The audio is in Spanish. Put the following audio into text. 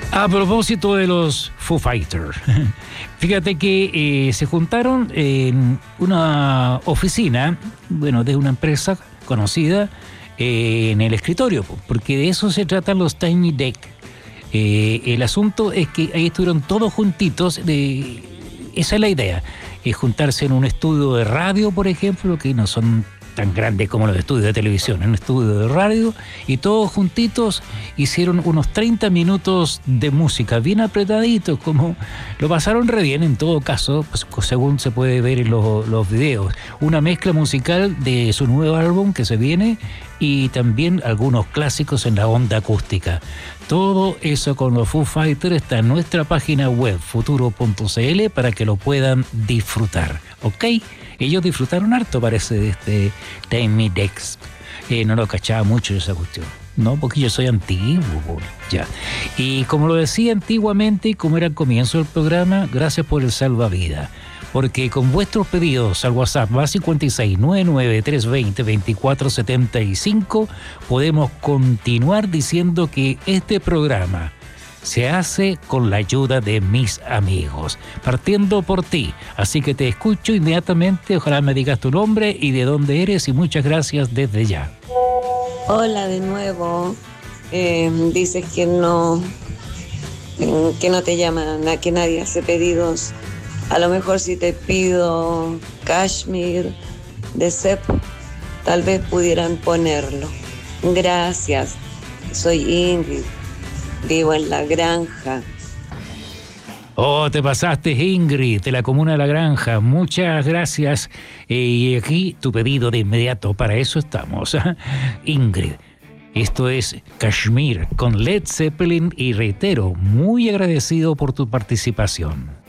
A propósito de los Foo Fighters, fíjate que se juntaron en una oficina, bueno, de una empresa conocida, en el escritorio, porque de eso se tratan los Tiny Deck. El asunto es que ahí estuvieron todos juntitos, esa es la idea, juntarse en un estudio de radio, por ejemplo, que no son tan grandes como los estudios de televisión, en un estudio de radio, y todos juntitos hicieron unos 30 minutos de música bien apretaditos, como lo pasaron re bien en todo caso, pues, según se puede ver en los videos. Una mezcla musical de su nuevo álbum que se viene y también algunos clásicos en la onda acústica. Todo eso con los Foo Fighters está en nuestra página web futuro.cl para que lo puedan disfrutar, ¿ok? Ellos disfrutaron harto, parece, de este Tiny Decks. No lo cachaba mucho esa cuestión, ¿no? Porque yo soy antiguo, ya. Y como lo decía antiguamente, como era el comienzo del programa, gracias por el salvavidas. Porque con vuestros pedidos al WhatsApp más 56 99 320 2475 podemos continuar diciendo que este programa se hace con la ayuda de mis amigos, partiendo por ti. Así que te escucho inmediatamente, ojalá me digas tu nombre y de dónde eres, y muchas gracias desde ya. Hola de nuevo. Dices que no te llaman, que nadie hace pedidos. A lo mejor si te pido Kashmir de Sepp, tal vez pudieran ponerlo. Gracias. Soy Ingrid. Vivo en La Granja. Oh, te pasaste, Ingrid, de la comuna de La Granja. Muchas gracias. Y aquí tu pedido de inmediato. Para eso estamos. Ingrid, esto es Kashmir con Led Zeppelin y reitero, muy agradecido por tu participación.